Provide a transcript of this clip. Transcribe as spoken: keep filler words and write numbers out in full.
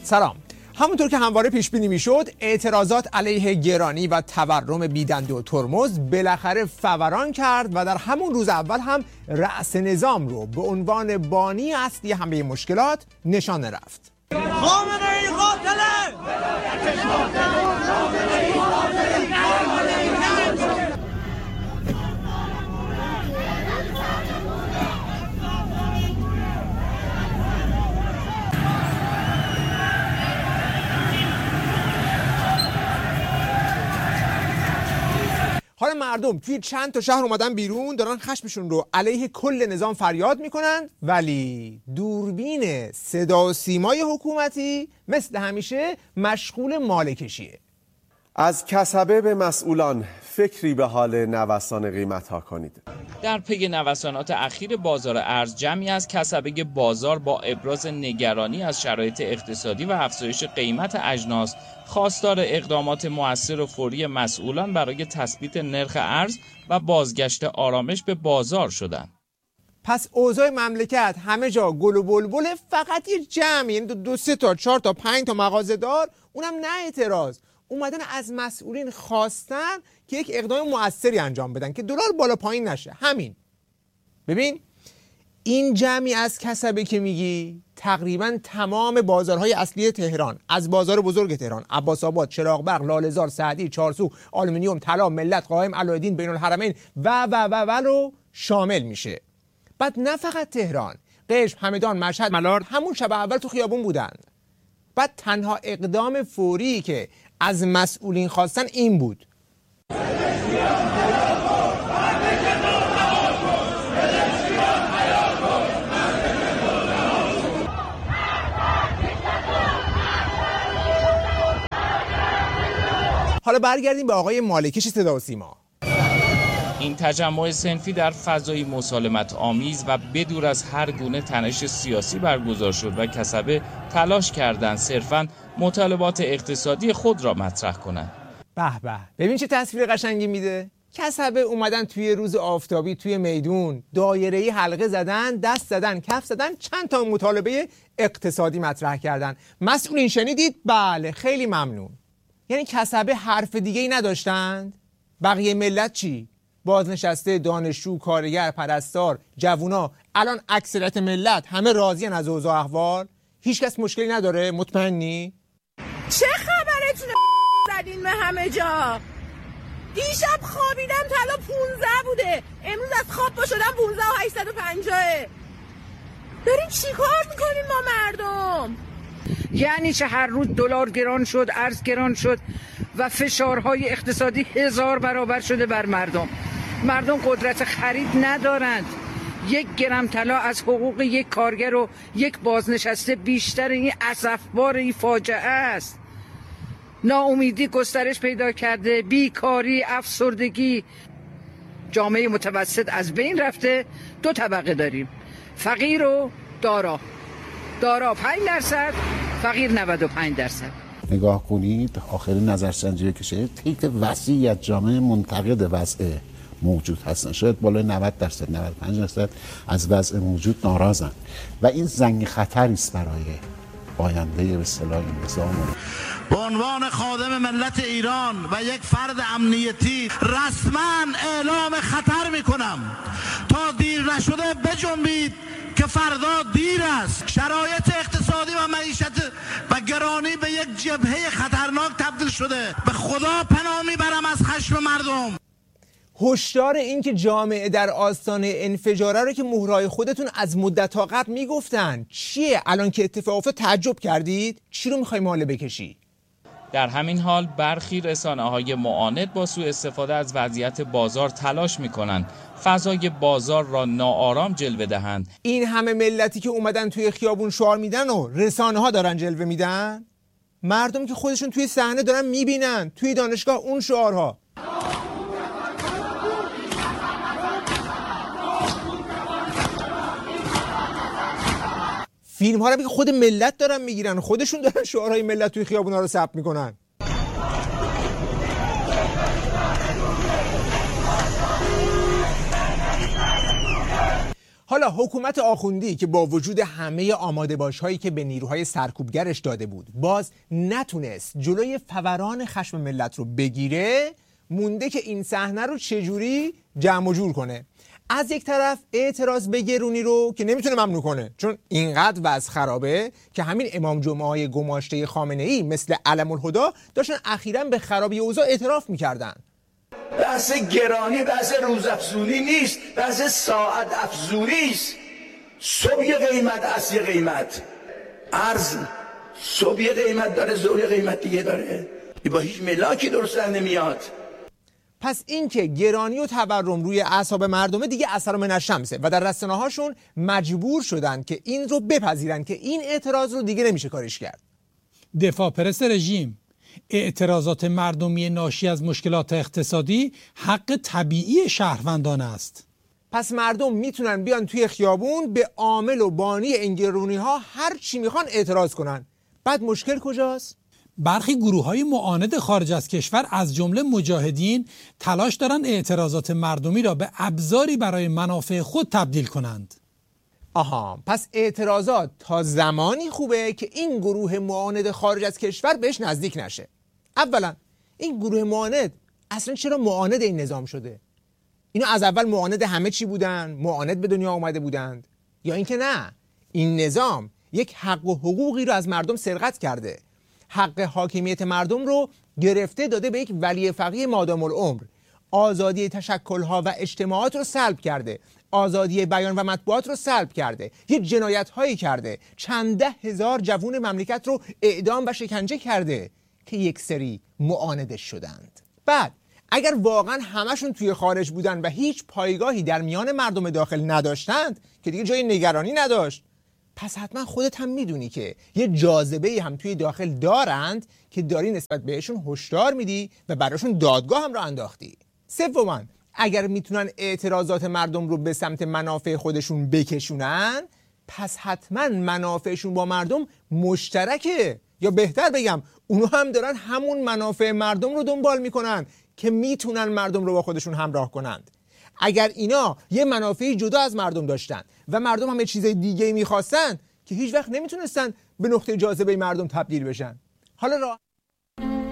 سلام. همونطور که همواره پیش بینی میشد، اعتراضات علیه گرانی و تورم بیدنده و ترمز بالاخره فوران کرد و در همون روز اول هم رأس نظام رو به عنوان بانی اصلی همه مشکلات نشانه رفت. خامنه‌ای قاتله! حالا مردم توی چند تا شهر اومدن بیرون، دارن خشمشون رو علیه کل نظام فریاد میکنن، ولی دوربین صدا و سیمای حکومتی مثل همیشه مشغول مالکشیه. از کسبه به مسئولان فکری به حال نوسان قیمت‌ها کنید. در پی نوسانات اخیر بازار ارز، جمعی از کسبه بازار با ابراز نگرانی از شرایط اقتصادی و افزایش قیمت اجناس خواستار اقدامات مؤثر و فوری مسئولان برای تثبیت نرخ ارز و بازگشت آرامش به بازار شدند. پس اوضاع مملکت همه جا گل و بلبل، فقط یه جمع، یعنی دو, دو سه تا چهار تا پنج تا مغازه‌دار، اونم نه اعتراض، اومدن از مسئولین خواستن که یک اقدام مؤثری انجام بدن که دلار بالا پایین نشه. همین. ببین این جمعی از کسبه که میگی تقریبا تمام بازارهای اصلی تهران، از بازار بزرگ تهران، عباس‌آباد، چراغبرق، لاله‌زار، سعدی، چارسو، آلومینیوم، طلا، ملت، قائم، علایالدین، بین‌الحرمین و و و و رو شامل میشه. بعد نه فقط تهران، قشم، همدان، مشهد، ملارد همون شب اول تو خیابون بودن. بعد تنها اقدام فوری که از مسئولین خواستن این بود. حالا برگردیم به آقای مالکش صدا و سیما. این تجمع صنفی در فضای مسالمت آمیز و بدور از هر گونه تنش سیاسی برگزار شد و کسبه تلاش کردند صرفاً مطالبات اقتصادی خود را مطرح کنند. به به، ببین چه تصویر قشنگی میده. کسبه اومدن توی روز آفتابی توی میدون دایره‌ای حلقه زدن، دست زدن، کف زدن، چند تا مطالبه اقتصادی مطرح کردن. مسئولین شنیدید؟ بله، خیلی ممنون. یعنی کسبه حرف دیگه‌ای نداشتند؟ بقیه ملت چی؟ بازنشسته، دانشجو، کارگر، پرستار، جوونا، الان اکثریت ملت همه راضین از اوضاع احوال؟ هیچ کس مشکلی نداره؟ مطمئنی؟ چه خبرتونه زدین به همه جا؟ دیشب خوابیدم طلا پونزده بوده، امروز از خواب با شدم پونزده و هشتصد و پنجاه. دارین چی کار میکنین ما مردم؟ یعنی چه هر روز دلار گران شد، ارز گران شد و فشارهای اقتصادی هزار برابر شده بر مردم. مردم قدرت خرید ندارند. یک گرم طلا از حقوق یک کارگر و یک بازنشسته بیشتر. این اسفبار، این فاجعه است. ناامیدی گسترش پیدا کرده، بیکاری، افسردگی. جامعه متوسط از بین رفته. دو طبقه داریم، فقیر و دارا. دارا پنج درصد، فقیر نود و پنج درصد. نگاه کنید آخرین نظرسنجی که شد، تیک وسیع از جامعه منتقد وضع موجود هستن، شاید بالای نود درصد، نود و پنج درصد از وضع موجود ناراضن و این زنگ خطری است برای آینده به اصطلاح این نظام. به عنوان خادم ملت ایران و یک فرد امنیتی رسما اعلام خطر میکنم، تا دیر نشده بجنبید که فردا دیر است. شرایط اقتصادی و معیشت و گرانی به یک جبهه خطرناک تبدیل شده. به خدا پناه میبرم از خشم مردم. هشدار این که جامعه در آستانه انفجاره رو که مهرای خودتون از مدت‌ها قبل میگفتن چیه؟ الان که اتفاق افتاد تعجب کردید؟ چی رو میخوای ماله بکشی؟ در همین حال برخی رسانه‌های معاند با سوء استفاده از وضعیت بازار تلاش می‌کنند فضای بازار را ناآرام جلوه دهند. این همه ملتی که اومدن توی خیابون شعار میدن و رسانه‌ها دارن جلوه میدن؟ مردم که خودشون توی صحنه دارن میبینن توی دانشگاه اون شعارها. فیلم ها رو که خود ملت دارن میگیرن، خودشون دارن شعارهای ملت توی خیابونا رو ثبت میکنن. حالا حکومت آخوندی که با وجود همه آماده باش‌هایی که به نیروهای سرکوبگرش داده بود باز نتونست جلوی فوران خشم ملت رو بگیره، مونده که این صحنه رو چجوری جمع و جور کنه. از یک طرف اعتراض به گرونی رو که نمیتونه ممنوع کنه، چون اینقدر وضع خرابه که همین امام جمعه‌های گماشته خامنه‌ای مثل علم الهدی داشتن اخیراً به خرابی اوضاع اعتراف میکردن. بحث گرانی بحث روزافزونی نیست، بحث ساعت افزونی است. صبح یه قیمت اصل یه قیمت، ارز صبح یه قیمت داره ظهر قیمت دیگه داره، با هیچ ملاکی درست در نمیاد. پس این که گرانی و تورم روی اعصاب مردمه دیگه اثر من الشمسه و در رسانه‌هاشون مجبور شدن که این رو بپذیرن که این اعتراض رو دیگه نمیشه کارش کرد. دفاع پرس رژیم: اعتراضات مردمی ناشی از مشکلات اقتصادی حق طبیعی شهروندان است. پس مردم میتونن بیان توی خیابون به عامل و بانی این گرونی‌ها هر چی میخوان اعتراض کنن. بعد مشکل کجاست؟ برخی گروه‌های معاند خارج از کشور از جمله مجاهدین تلاش دارند اعتراضات مردمی را به ابزاری برای منافع خود تبدیل کنند. آها، پس اعتراضات تا زمانی خوبه که این گروه معاند خارج از کشور بهش نزدیک نشه. اولا این گروه معاند اصلا چرا معاند این نظام شده؟ اینا از اول معاند همه چی بودن؟ معاند به دنیا آمده بودند؟ یا اینکه نه، این نظام یک حق و حقوقی رو از مردم سرقت کرده، حق حاکمیت مردم رو گرفته داده به یک ولی فقیه مادام العمر، آزادی تشکل‌ها و اجتماعات رو سلب کرده، آزادی بیان و مطبوعات رو سلب کرده، یه جنایت هایی کرده، چند ده هزار جوون مملکت رو اعدام و شکنجه کرده که یک سری معاندش شدند. بعد اگر واقعا همشون توی خارج بودن و هیچ پایگاهی در میان مردم داخل نداشتند که دیگه جای نگرانی نداشت، پس حتما خودت هم میدونی که یه جاذبه هم توی داخل دارند که داری نسبت بهشون هشدار میدی و براشون دادگاه هم رو انداختی. سوماً اگر میتونن اعتراضات مردم رو به سمت منافع خودشون بکشونن، پس حتما منافعشون با مردم مشترکه، یا بهتر بگم اونو هم دارن همون منافع مردم رو دنبال میکنن که میتونن مردم رو با خودشون همراه کنند. اگر اینا یه منافعی جدا از مردم داشتن و مردم هم یه چیز دیگه میخواستن که هیچ وقت نمیتونستن به نقطه جاذبه مردم تبدیل بشن. حالا راه